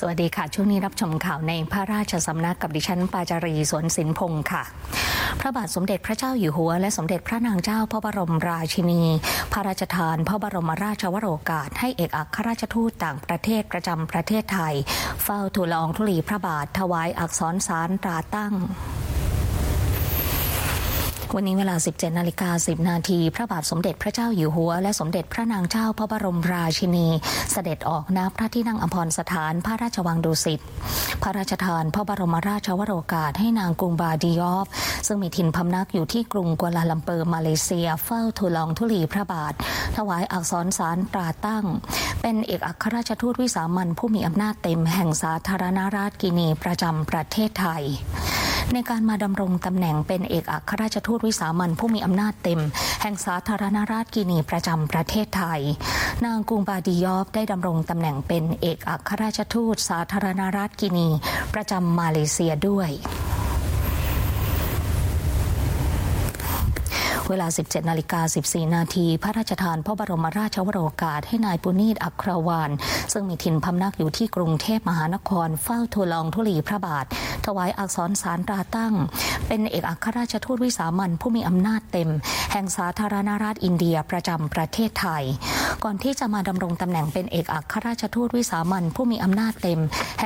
สวัสดีค่ะช่วงนี้รับชมข่าวในพระราชสำนักกับดิฉันปาจารีสวนสินพงศ์ค่ะพระบาทสมเด็จพระเจ้าอยู่หัวและสมเด็จพระนางเจ้าพระบรมราชินีพระราชทานพระบรมราชวโรกาสให้เอกอัครราชทูตต่างประเทศประจำประเทศไทยเฝ้าทูลละอองธุลีพระบาทถวายอักษรสารตราตั้งวันนี้เวลา 17:10 นาทีพระบาทสมเด็จพระเจ้าอยู่หัวและสมเด็จพระนางเจ้าพระบรมราชินีเสด็จออกณพระที่นั่งอัมพรสถานพระราชวังดุสิตพระราชทานพระบรมราชวโรกาสให้นางกรุงบาดิยอฟซึ่งมีถิ่นพำนักอยู่ที่กรุงกัวลาลัมเปอร์มาเลเซียเฝ้าทูลละอองธุลีพระบาทถวายอักษรสารตราตั้งเป็นเอกอัครราชทูตวิสามัญผู้มีอำนาจเต็มแห่งสาธารณรัฐกินีประจำประเทศไทยในการมาดำรงตำแหน่งเป็นเอกอัครราชทูตวิสามัญผู้มีอำนาจเต็มแห่งสาธารณรัฐกินีประจำประเทศไทยนางกรุงบาดิยอฟได้ดำรงตำแหน่งเป็นเอกอัครราชทูตสาธารณรัฐกินีประจำมาเลเซียด้วยเวลา 17:14 นาทีพระราชทานพระบรมราชวโรกาสให้นายปุณีตอัครวาลซึ่งมีถิ่นพำนักอยู่ที่กรุงเทพมหานครเฝ้าทูลละอองธุลีพระบาทถวายอักษรสารตราตั้งเป็นเอกอัครราชทูตวิสามัญผู้มีอำนาจเต็มแห่งสาธารณรัฐอินเดียประจำประเทศไทยก่อนที่จะมาดำรงตำแหน่งเป็นเอกอัครราชทูตวิสามัญผู้มีอำนาจเต็ม